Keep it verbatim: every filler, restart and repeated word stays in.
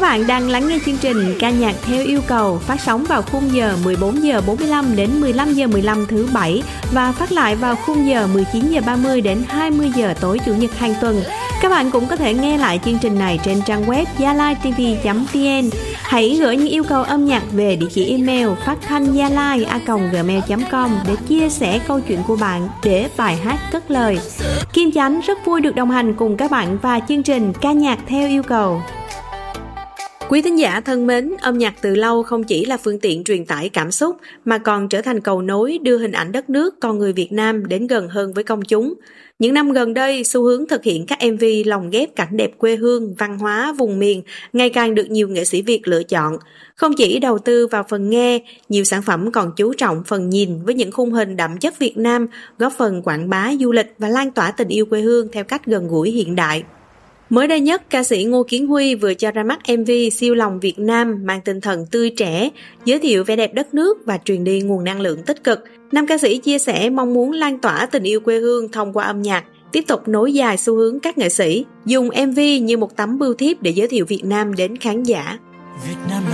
Các bạn đang lắng nghe chương trình Ca nhạc theo yêu cầu phát sóng vào khung giờ mười bốn giờ bốn mươi lăm đến mười lăm giờ mười lăm thứ bảy và phát lại vào khung giờ mười chín giờ ba mươi đến hai mươi giờ tối chủ nhật hàng tuần. Các bạn cũng có thể nghe lại chương trình này trên trang web gialaitv chấm vn. Hãy gửi những yêu cầu âm nhạc về địa chỉ email phát thanh gialai a còng gmail chấm com để chia sẻ câu chuyện của bạn để bài hát cất lời. Kim Chánh rất vui được đồng hành cùng các bạn và chương trình Ca nhạc theo yêu cầu. Quý thính giả thân mến, âm nhạc từ lâu không chỉ là phương tiện truyền tải cảm xúc mà còn trở thành cầu nối đưa hình ảnh đất nước con người Việt Nam đến gần hơn với công chúng. Những năm gần đây, xu hướng thực hiện các em vê lồng ghép cảnh đẹp quê hương, văn hóa, vùng miền ngày càng được nhiều nghệ sĩ Việt lựa chọn. Không chỉ đầu tư vào phần nghe, nhiều sản phẩm còn chú trọng phần nhìn với những khung hình đậm chất Việt Nam, góp phần quảng bá du lịch và lan tỏa tình yêu quê hương theo cách gần gũi hiện đại. Mới đây nhất, ca sĩ Ngô Kiến Huy vừa cho ra mắt em vê Siêu lòng Việt Nam mang tinh thần tươi trẻ, giới thiệu vẻ đẹp đất nước và truyền đi nguồn năng lượng tích cực. Nam ca sĩ chia sẻ mong muốn lan tỏa tình yêu quê hương thông qua âm nhạc, tiếp tục nối dài xu hướng các nghệ sĩ, dùng em vê như một tấm bưu thiếp để giới thiệu Việt Nam đến khán giả. Việt Nam